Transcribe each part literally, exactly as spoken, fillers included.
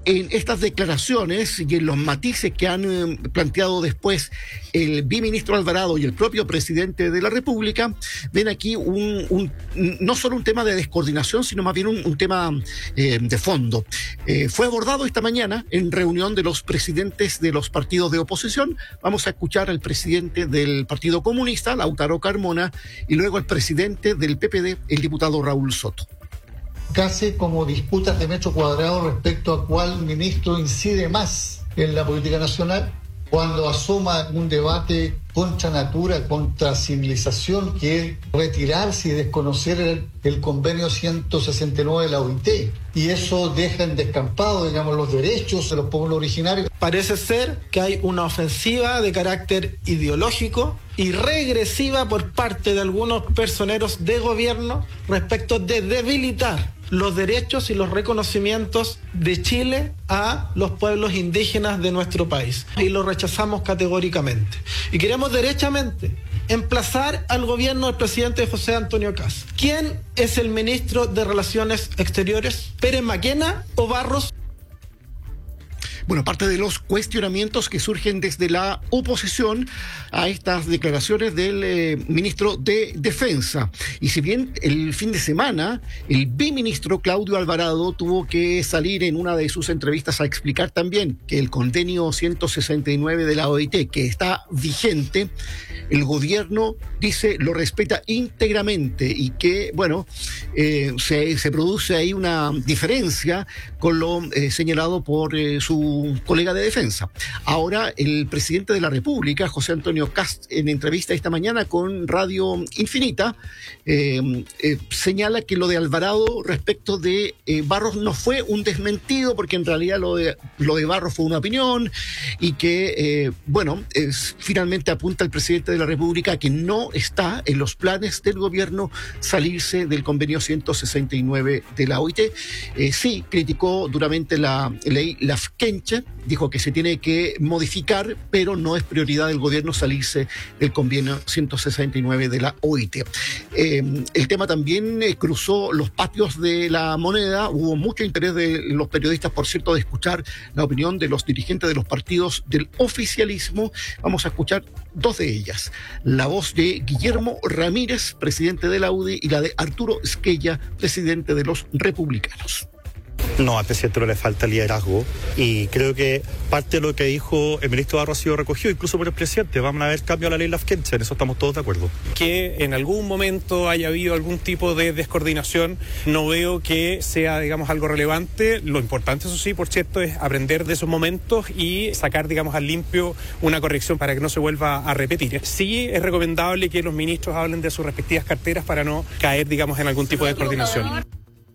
en estas declaraciones y en los matices que han eh, planteado después el biministro Alvarado y el propio presidente de la República, ven aquí un, un no solo un tema de descoordinación, sino más bien un, un tema eh, de fondo. Eh, fue abordado esta mañana en reunión de los presidentes de los partidos de oposición. Vamos a escuchar al presidente del Partido Comunista, Lautaro Carmona, y luego al presidente del P P D, el diputado Raúl Soto. Casi como disputas de metro cuadrado respecto a cuál ministro incide más en la política nacional, cuando asoma un debate contra natura, contra civilización, que es retirarse y desconocer el, el convenio ciento sesenta y nueve de la O I T. Y eso deja en descampado, digamos, los derechos de los pueblos originarios. Parece ser que hay una ofensiva de carácter ideológico y regresiva por parte de algunos personeros de gobierno respecto de debilitar los derechos y los reconocimientos de Chile a los pueblos indígenas de nuestro país. Y lo rechazamos categóricamente. Y queremos derechamente emplazar al gobierno del presidente José Antonio Kast. ¿Quién es el ministro de Relaciones Exteriores? ¿Pérez Maquena o Barros? Bueno, parte de los cuestionamientos que surgen desde la oposición a estas declaraciones del eh, ministro de Defensa. Y si bien el fin de semana el biministro Claudio Alvarado tuvo que salir en una de sus entrevistas a explicar también que el convenio ciento sesenta y nueve de la O I T, que está vigente, el gobierno dice lo respeta íntegramente y que, bueno, eh, se, se produce ahí una diferencia con lo eh, señalado por eh, su colega de defensa. Ahora, el presidente de la República, José Antonio Kast, en entrevista esta mañana con Radio Infinita, eh, eh, señala que lo de Alvarado respecto de eh, Barros no fue un desmentido, porque en realidad lo de, lo de Barros fue una opinión, y que, eh, bueno, es, finalmente apunta el presidente de la República a que no está en los planes del gobierno salirse del convenio ciento sesenta y nueve de la O I T. Eh, sí, criticó duramente la ley Lafkenche, dijo que se tiene que modificar, pero no es prioridad del gobierno salirse del convenio ciento sesenta y nueve de la O I T. Eh, el tema también eh, cruzó los patios de la moneda. Hubo mucho interés de los periodistas, por cierto, de escuchar la opinión de los dirigentes de los partidos del oficialismo. Vamos a escuchar dos de ellas. La voz de Guillermo Ramírez, presidente de la U D I, y la de Arturo Esquella, presidente de los republicanos. No, al presidente no le falta liderazgo y creo que parte de lo que dijo el ministro Barros ha sido recogido incluso por el presidente. Vamos a ver cambio a la ley Lafkenche, en eso estamos todos de acuerdo. Que en algún momento haya habido algún tipo de descoordinación, no veo que sea, digamos, algo relevante. Lo importante, eso sí, por cierto, es aprender de esos momentos y sacar, digamos, al limpio una corrección para que no se vuelva a repetir. Sí es recomendable que los ministros hablen de sus respectivas carteras para no caer, digamos, en algún tipo de descoordinación.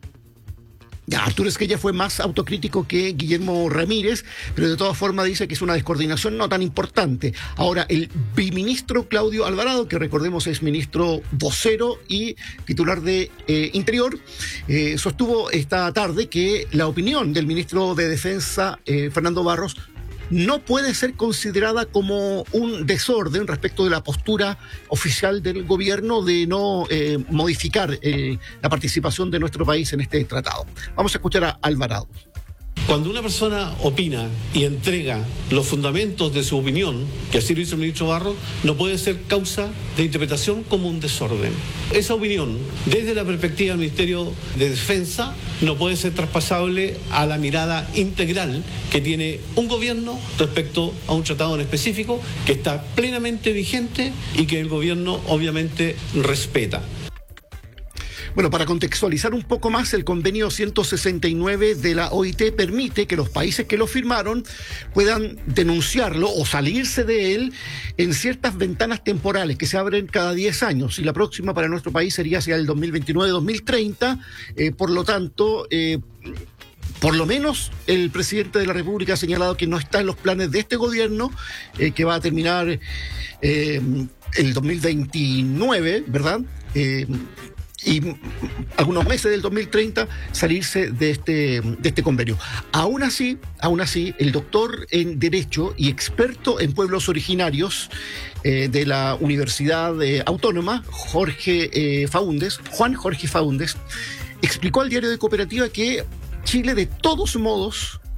Ya, Arturo Esquella fue más autocrítico que Guillermo Ramírez, pero de todas formas dice que es una descoordinación no tan importante. Ahora, el biministro Claudio Alvarado, que recordemos es ministro vocero y titular de eh, Interior, eh, sostuvo esta tarde que la opinión del ministro de Defensa, eh, Fernando Barros, no puede ser considerada como un desorden respecto de la postura oficial del gobierno de no eh, modificar eh, la participación de nuestro país en este tratado. Vamos a escuchar a Alvarado. Cuando una persona opina y entrega los fundamentos de su opinión, que así lo hizo el ministro Barros, no puede ser causa de interpretación como un desorden. Esa opinión, desde la perspectiva del Ministerio de Defensa, no puede ser traspasable a la mirada integral que tiene un gobierno respecto a un tratado en específico que está plenamente vigente y que el gobierno obviamente respeta. Bueno, para contextualizar un poco más, el convenio ciento sesenta y nueve de la O I T permite que los países que lo firmaron puedan denunciarlo o salirse de él en ciertas ventanas temporales que se abren cada diez años, y la próxima para nuestro país sería hacia el dos mil veintinueve dos mil treinta. Eh, por lo tanto, eh, por lo menos el presidente de la República ha señalado que no está en los planes de este gobierno, eh, que va a terminar eh, el dos mil veintinueve, ¿verdad? Eh, y algunos meses del dos mil treinta salirse de este, de este convenio. Aún así, aún así, el doctor en Derecho y experto en pueblos originarios eh, de la Universidad eh, Autónoma, Jorge eh, Faúndez, Juan Jorge Faúndez, explicó al diario de Cooperativa que Chile de todos modos